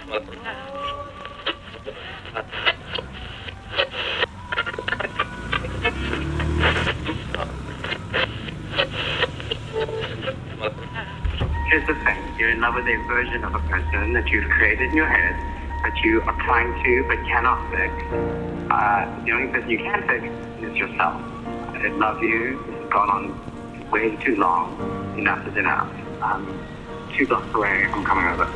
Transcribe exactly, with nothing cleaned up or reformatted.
Here's the thing. You're in love with a version of a person that you've created in your head, that you are trying to but cannot fix. Uh, the only person you can fix is yourself. I love you. This has gone on way too long. Enough is enough. Um, two blocks away, I'm coming over.